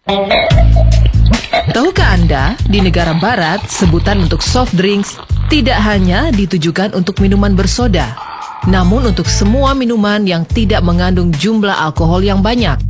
Tahukah Anda, di negara barat, sebutan untuk soft drinks tidak hanya ditujukan untuk minuman bersoda, namun untuk semua minuman yang tidak mengandung jumlah alkohol yang banyak.